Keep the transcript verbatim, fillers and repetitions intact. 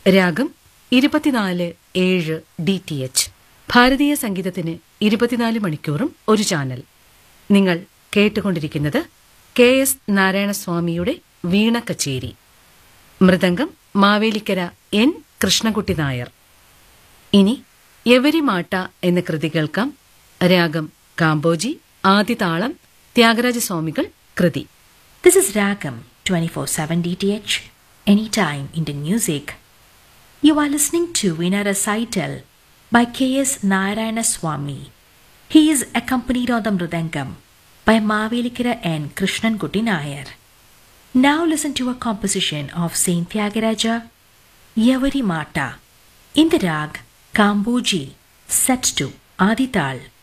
രാഗം ഇരുപത്തിനാല് ഏഴ് ഡി ടി എച്ച്. ഭാരതീയ സംഗീതത്തിന് ഇരുപത്തിനാല് മണിക്കൂറും ഒരു ചാനൽ. നിങ്ങൾ കേട്ടുകൊണ്ടിരിക്കുന്നത് കെ എസ് നാരായണസ്വാമിയുടെ വീണ കച്ചേരി. മൃദംഗം മാവേലിക്കര എൻ കൃഷ്ണൻകുട്ടി നായർ. ഇനി യവരിമാട്ട എന്ന കൃതി കേൾക്കാം. രാഗം കാമ്പോജി, ആദിതാളം ത്യാഗരാജസ്വാമികൾ കൃതി. This is Ragam twenty-four seven D T H, anytime Indian music. You are listening to Veena Recital by K S Narayana Swami. He is accompanied on the Mridangam by Mavelikara N. Krishnankutti Nayar. Now listen to a composition of Saint Tyagaraja, Yavari Mata, in the rag Kamboji, set to Adital.